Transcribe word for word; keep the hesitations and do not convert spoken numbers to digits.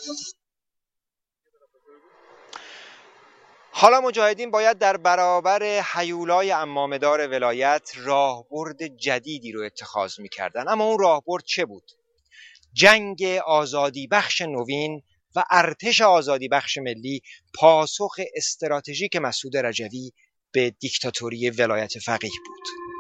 حالا مجاهدین باید در برابر هیولای عمامه‌دار ولایت راهبرد جدیدی رو اتخاذ می‌کردن. اما اون راهبرد چه بود؟ جنگ آزادی بخش نوین و ارتش آزادی بخش ملی پاسخ استراتژیک مسعود رجوی به دیکتاتوری ولایت فقیه بود.